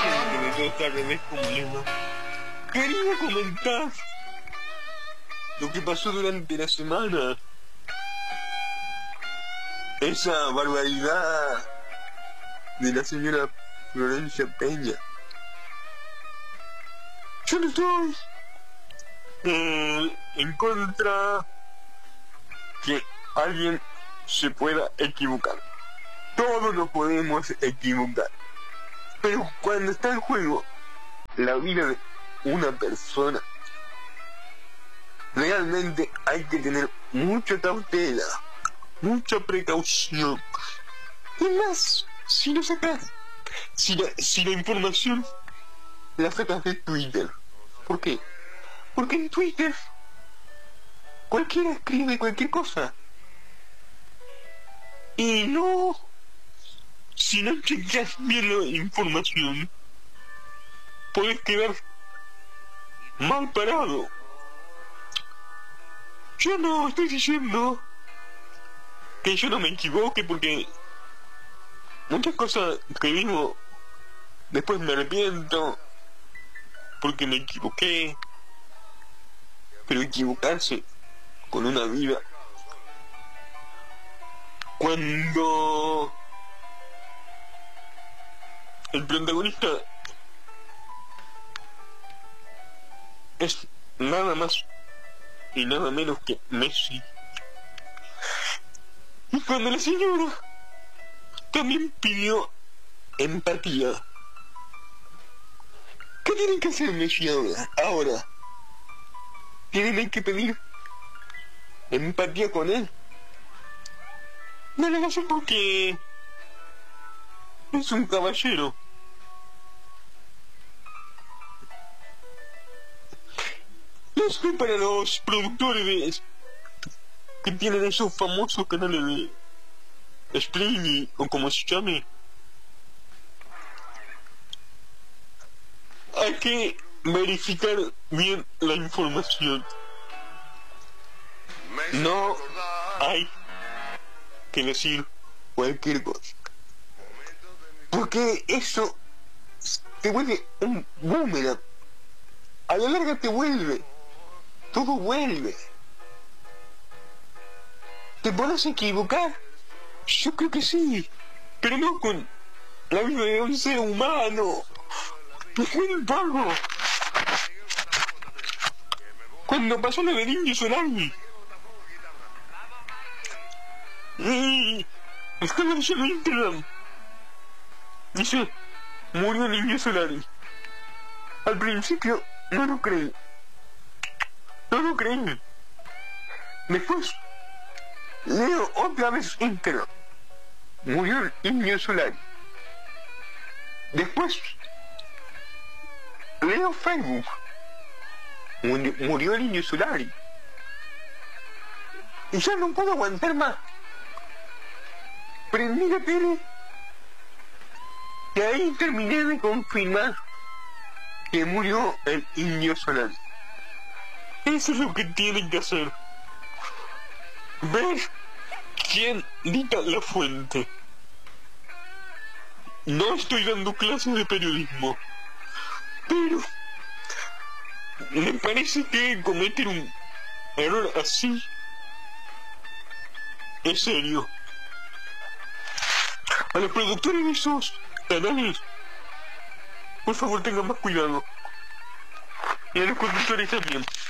gente me quedo cada vez con Lema. Quería comentar lo que pasó durante la semana. Esa barbaridad de la señora Florencia Peña. Yo no estoy en contra que alguien se pueda equivocar. Todos nos podemos equivocar. Pero cuando está en juego la vida de una persona, realmente hay que tener mucha cautela, mucha precaución. Y más, si lo sacas, si la información la sacas de Twitter. ¿Por qué? Porque en Twitter cualquiera escribe cualquier cosa. Y no, si no chequeas bien la información, puedes quedar mal parado. Yo no estoy diciendo que yo no me equivoque, porque muchas cosas que digo después me arrepiento porque me equivoqué. Pero equivocarse con una vida, cuando el protagonista es nada más y nada menos que Messi, y cuando la señora también pidió empatía, ¿qué tiene que hacer Messi ahora? Tienen que pedir empatía con él. No le hacen porque es un caballero. Y esto para los productores que tienen esos famosos canales de streaming o como se llame. Hay que verificar bien la información. No hay que decir cualquier cosa, porque eso te vuelve un boomerang. A la larga te vuelve, todo vuelve. ¿Te podrás equivocar? Yo creo que sí, pero no con la vida de un ser humano. Me fue un pago. Cuando pasó lo de Indio Solari, y estaba leyendo Instagram, dice, murió el Indio Solari. Al principio no lo creí. Después leo otra vez Instagram, murió el Indio Solari. Después leo Facebook, murió el Indio Solari. Y ya no puedo aguantar más. Prendí la tele y ahí terminé de confirmar que murió el Indio Solari. Eso es lo que tienen que hacer. Ver quién dicta la fuente. No estoy dando clases de periodismo, pero me parece que cometer un error así es serio. A los productores de esos canales, por favor tengan más cuidado. Y a los conductores también.